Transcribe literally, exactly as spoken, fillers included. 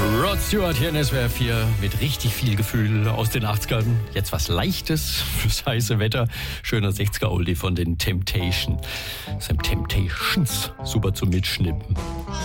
Rod Stewart hier in S W R vier mit richtig viel Gefühl aus den achtzigern. Jetzt was Leichtes fürs heiße Wetter. Schöner sechziger-Oldie von den Temptation. Temptations. Super zum Mitschnippen.